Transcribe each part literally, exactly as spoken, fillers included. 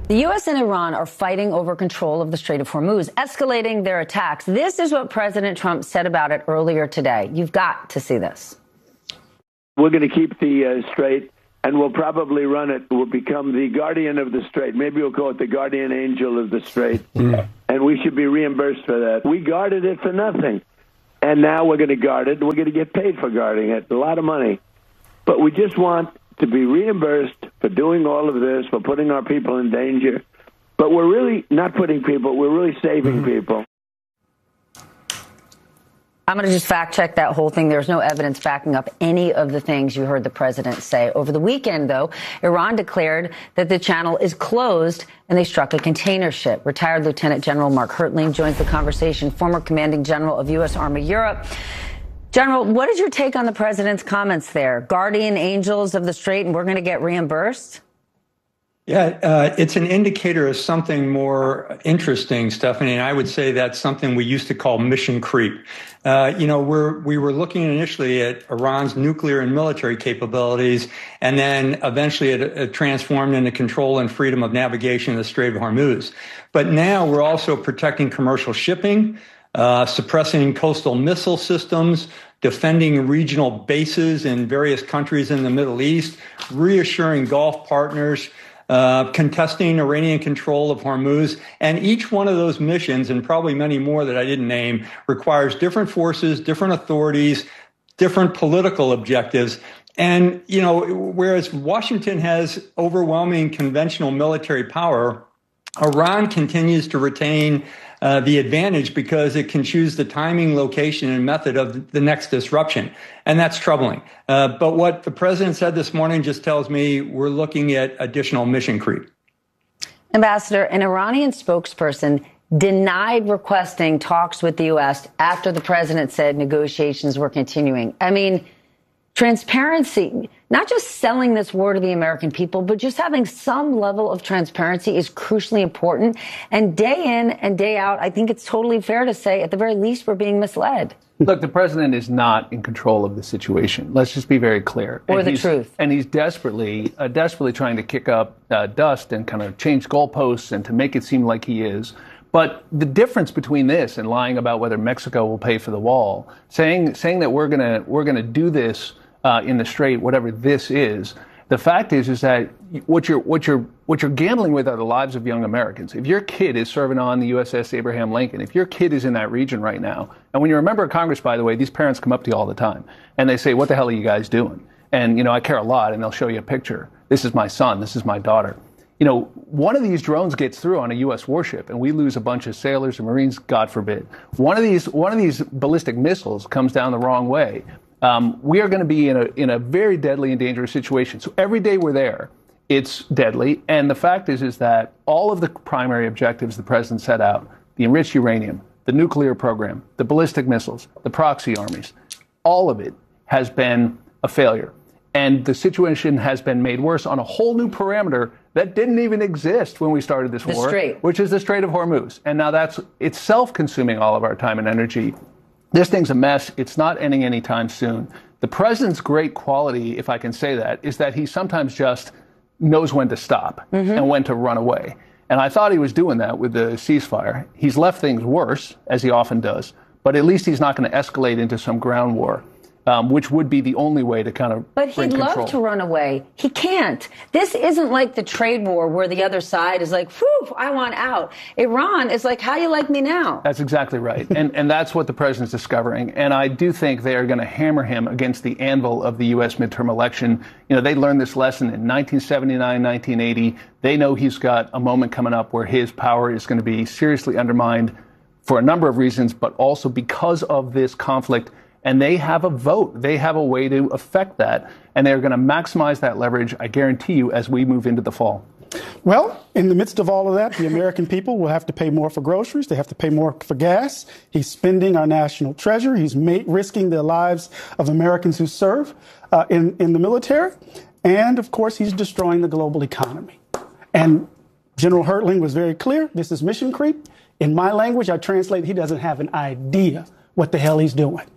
The U S and Iran are fighting over control of the Strait of Hormuz, escalating their attacks. This is what President Trump said about it earlier today. You've got to see this. We're going to keep the uh, strait, and we'll probably run it. We'll become the guardian of the strait. Maybe we'll call it the guardian angel of the strait, mm. and we should be reimbursed for that. We guarded it for nothing, and now we're going to guard it, and we're going to get paid for guarding it, a lot of money. But we just want to be reimbursed for doing all of this, for putting our people in danger. But we're really not putting people, we're really saving mm-hmm. people. I'm going to just fact check that whole thing. There's no evidence backing up any of the things you heard the president say. Over the weekend, though, Iran declared that the channel is closed and they struck a container ship. Retired Lieutenant General Mark Hertling joins the conversation, former commanding general of U S. Army Europe. General, what is your take on the president's comments there? Guardian angels of the strait, and we're going to get reimbursed? Yeah, uh, it's an indicator of something more interesting, Stephanie. And I would say that's something we used to call mission creep. Uh, you know, we're, we were looking initially at Iran's nuclear and military capabilities, and then eventually it, it transformed into control and freedom of navigation in the Strait of Hormuz. But now we're also protecting commercial shipping, Uh, suppressing coastal missile systems, defending regional bases in various countries in the Middle East, reassuring Gulf partners, uh, contesting Iranian control of Hormuz. And each one of those missions, and probably many more that I didn't name, requires different forces, different authorities, different political objectives. And, you know, whereas Washington has overwhelming conventional military power, Iran continues to retain Uh, the advantage because it can choose the timing, location, and method of the next disruption. And that's troubling. Uh, but what the president said this morning just tells me we're looking at additional mission creep. Ambassador, an Iranian spokesperson denied requesting talks with the U S after the president said negotiations were continuing. I mean, transparency, not just selling this war to the American people, but just having some level of transparency is crucially important. And day in and day out, I think it's totally fair to say, at the very least, we're being misled. Look, the president is not in control of the situation. Let's just be very clear. Or and the truth. And he's desperately, uh, desperately trying to kick up uh, dust and kind of change goalposts and to make it seem like he is. But the difference between this and lying about whether Mexico will pay for the wall, saying saying that we're gonna we're gonna do this Uh, in the strait, whatever this is, the fact is, is that what you're, what you're, what you're gambling with are the lives of young Americans. If your kid is serving on the U S S Abraham Lincoln, if your kid is in that region right now, and when you're a member of Congress, by the way, these parents come up to you all the time and they say, what the hell are you guys doing? And, you know, I care a lot, and they'll show you a picture. This is my son. This is my daughter. You know, one of these drones gets through on a U S warship and we lose a bunch of sailors and Marines, God forbid. One of these, one of these ballistic missiles comes down the wrong way. Um, we are going to be in a in a very deadly and dangerous situation. So every day we're there, it's deadly. And the fact is, is that all of the primary objectives the president set out, the enriched uranium, the nuclear program, the ballistic missiles, the proxy armies, all of it has been a failure. And the situation has been made worse on a whole new parameter that didn't even exist when we started this the war, Strait. which is the Strait of Hormuz. And now that's itself consuming all of our time and energy. This thing's a mess. It's not ending anytime soon. The president's great quality, if I can say that, is that he sometimes just knows when to stop mm-hmm. and when to run away. And I thought he was doing that with the ceasefire. He's left things worse, as he often does, but at least he's not going to escalate into some ground war. Um, which would be the only way to kind of But he'd love to run away. He can't. This isn't like the trade war where the other side is like, whew, I want out. Iran is like, how you like me now? That's exactly right. and and that's what the president's discovering. And I do think they are going to hammer him against the anvil of the U S midterm election. You know, they learned this lesson in nineteen seventy-nine, nineteen eighty. They know he's got a moment coming up where his power is going to be seriously undermined for a number of reasons, but also because of this conflict. And they have a vote. They have a way to affect that. And they're going to maximize that leverage, I guarantee you, as we move into the fall. Well, in the midst of all of that, the American people will have to pay more for groceries. They have to pay more for gas. He's spending our national treasure. He's made, risking the lives of Americans who serve uh, in, in the military. And, of course, he's destroying the global economy. And General Hertling was very clear. This is mission creep. In my language, I translate, he doesn't have an idea what the hell he's doing.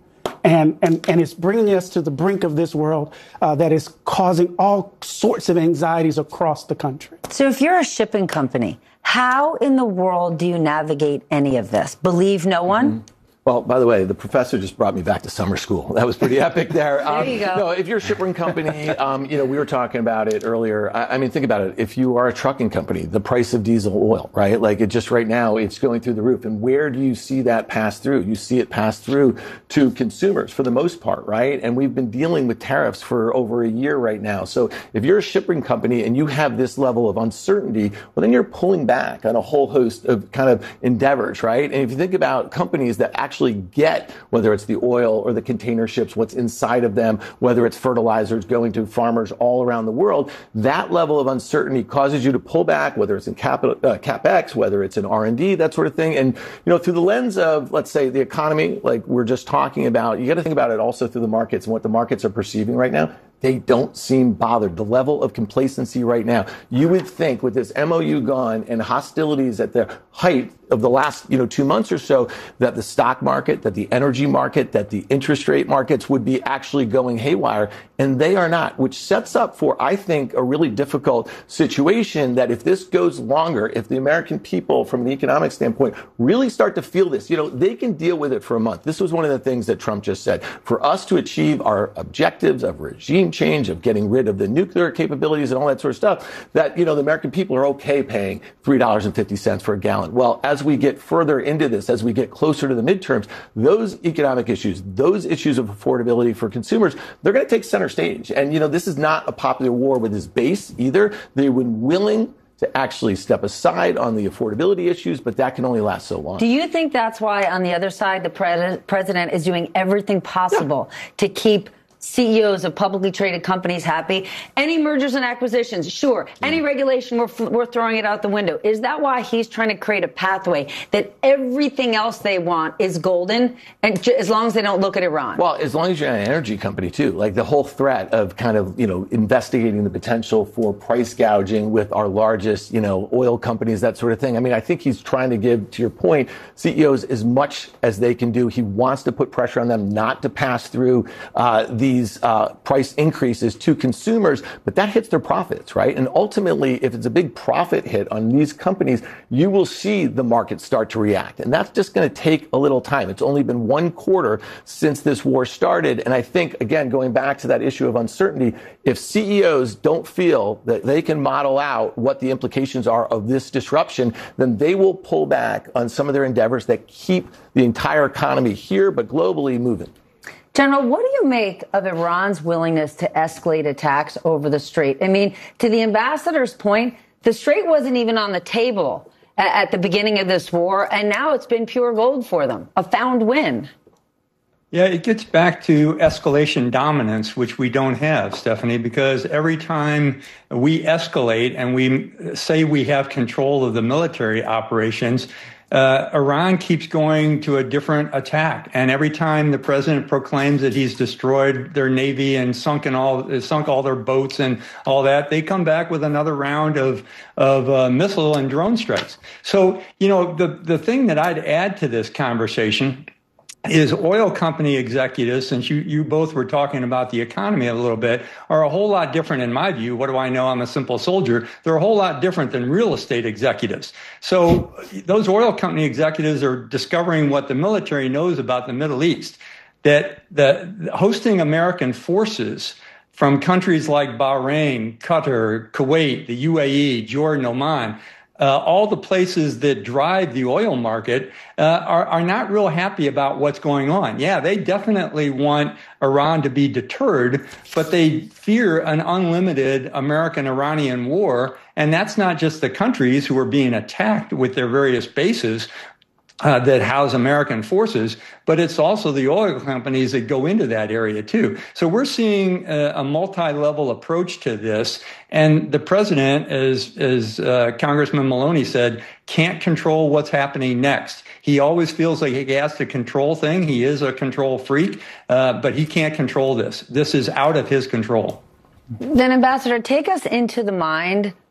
And, and, and it's bringing us to the brink of this world uh, that is causing all sorts of anxieties across the country. So if you're a shipping company, how in the world do you navigate any of this? Believe no one? Mm-hmm. Well, by the way, the professor just brought me back to summer school. That was pretty epic there. There Um, you go. No, if you're a shipping company, um, you know, we were talking about it earlier. I, I mean, think about it. If you are a trucking company, the price of diesel oil, right? Like it just right now, it's going through the roof. And where do you see that pass through? You see it pass through to consumers for the most part, right? And we've been dealing with tariffs for over a year right now. So if you're a shipping company and you have this level of uncertainty, well, then you're pulling back on a whole host of kind of endeavors, right? And if you think about companies that actually get, whether it's the oil or the container ships, what's inside of them, whether it's fertilizers going to farmers all around the world, that level of uncertainty causes you to pull back, whether it's in capital, uh, CapEx, whether it's in R and D, that sort of thing. And, you know, through the lens of, let's say, the economy, like we're just talking about, you got to think about it also through the markets and what the markets are perceiving right now. They don't seem bothered. The level of complacency right now, you would think with this M O U gone and hostilities at the height of the last, you know, two months or so, that the stock market, that the energy market, that the interest rate markets would be actually going haywire. And they are not, which sets up for, I think, a really difficult situation that if this goes longer, if the American people from the economic standpoint really start to feel this, you know, they can deal with it for a month. This was one of the things that Trump just said. For us to achieve our objectives of regime change, of getting rid of the nuclear capabilities and all that sort of stuff, that, you know, the American people are okay paying three dollars and fifty cents for a gallon. Well, as we get further into this, as we get closer to the midterms, those economic issues, those issues of affordability for consumers, they're going to take center stage. And, you know, this is not a popular war with his base either. They were willing to actually step aside on the affordability issues, but that can only last so long. Do you think that's why on the other side, the pre- president is doing everything possible yeah. to keep C E Os of publicly traded companies happy? Any mergers and acquisitions, sure. Any regulation, we're, we're throwing it out the window. Is that why he's trying to create a pathway that everything else they want is golden, and j- as long as they don't look at Iran? Well, as long as you're an energy company, too. Like the whole threat of kind of, you know, investigating the potential for price gouging with our largest, you know, oil companies, that sort of thing. I mean, I think he's trying to give, to your point, C E Os as much as they can do. He wants to put pressure on them not to pass through uh, the these uh, price increases to consumers, but that hits their profits, right? And ultimately, if it's a big profit hit on these companies, you will see the market start to react. And that's just going to take a little time. It's only been one quarter since this war started. And I think, again, going back to that issue of uncertainty, if C E Os don't feel that they can model out what the implications are of this disruption, then they will pull back on some of their endeavors that keep the entire economy here, but globally moving. General, what do you make of Iran's willingness to escalate attacks over the Strait? I mean, to the ambassador's point, the Strait wasn't even on the table at the beginning of this war, and now it's been pure gold for them, a found win. Yeah, it gets back to escalation dominance, which we don't have, Stephanie, because every time we escalate and we say we have control of the military operations, Uh, Iran keeps going to a different attack. And every time the president proclaims that he's destroyed their navy and sunk in all, sunk all their boats and all that, they come back with another round of, of uh, missile and drone strikes. So, you know, the, the thing that I'd add to this conversation is oil company executives, since you, you both were talking about the economy a little bit, are a whole lot different in my view. What do I know? I'm a simple soldier. They're a whole lot different than real estate executives. So those oil company executives are discovering what the military knows about the Middle East, that the hosting American forces from countries like Bahrain, Qatar, Kuwait, the U A E, Jordan, Oman, Uh, all the places that drive the oil market uh, are, are not real happy about what's going on. Yeah, they definitely want Iran to be deterred, but they fear an unlimited American-Iranian war. And that's not just the countries who are being attacked with their various bases Uh, that house American forces, but it's also the oil companies that go into that area too. So we're seeing a, a multi-level approach to this, and the president, as as uh, Congressman Maloney said, can't control what's happening next. He always feels like he has to control things. He is a control freak, uh, but he can't control this. This is out of his control. Then, Ambassador, take us into the mind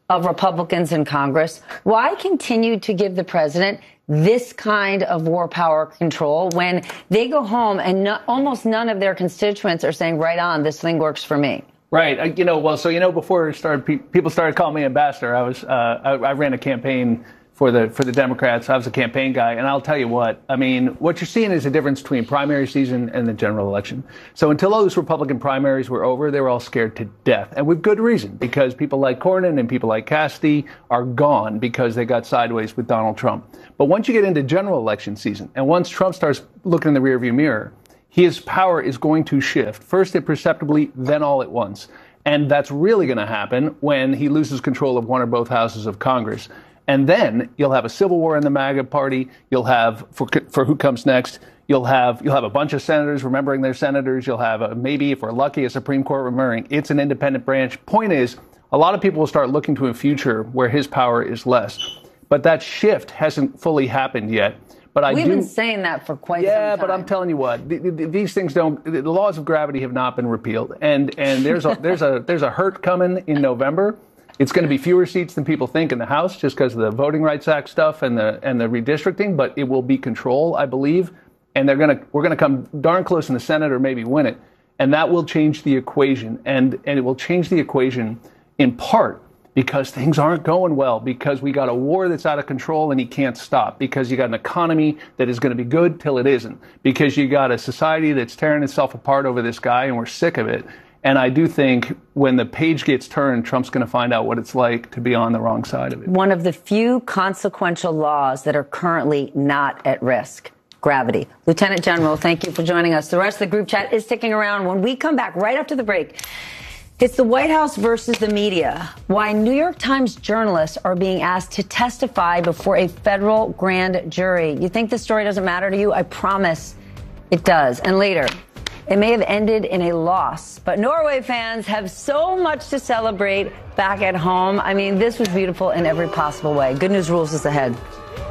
of Republicans in Congress. Why continue to give the president this kind of war power control when they go home and no, almost none of their constituents are saying, right on, this thing works for me? Right. Uh, you know, well, so, you know, before it started, pe- people started calling me ambassador. I was, uh, I, I ran a campaign for the for the Democrats. I was a campaign guy. And I'll tell you what, I mean, what you're seeing is a difference between primary season and the general election. So until those Republican primaries were over, they were all scared to death. And with good reason, because people like Cornyn and people like Cassidy are gone because they got sideways with Donald Trump. But once you get into general election season, and once Trump starts looking in the rearview mirror, his power is going to shift, first imperceptibly, then all at once. And that's really going to happen when he loses control of one or both houses of Congress. And then you'll have a civil war in the MAGA party. You'll have, for, for who comes next, you'll have you'll have a bunch of senators remembering their senators. You'll have, a, maybe, if we're lucky, a Supreme Court remembering it's an independent branch. Point is, a lot of people will start looking to a future where his power is less. But that shift hasn't fully happened yet. But I We've do, been saying that for quite yeah, some time. but I'm telling you what, th- th- these things don't. The laws of gravity have not been repealed, and and there's a there's a there's a hurt coming in November. It's going to be fewer seats than people think in the House, just because of the Voting Rights Act stuff and the and the redistricting. But it will be control, I believe, and they're going to we're going to come darn close in the Senate or maybe win it, and that will change the equation, and and it will change the equation in part because things aren't going well, because we got a war that's out of control and he can't stop, because you got an economy that is going to be good till it isn't, because you got a society that's tearing itself apart over this guy and we're sick of it. And I do think when the page gets turned, Trump's going to find out what it's like to be on the wrong side of it. One of the few consequential laws that are currently not at risk. Gravity. Lieutenant General, thank you for joining us. The rest of the group chat is sticking around. When we come back right after the break, it's the White House versus the media. Why New York Times journalists are being asked to testify before a federal grand jury. You think this story doesn't matter to you? I promise it does. And later, it may have ended in a loss, but Norway fans have so much to celebrate back at home. I mean, this was beautiful in every possible way. Good News Rules is ahead.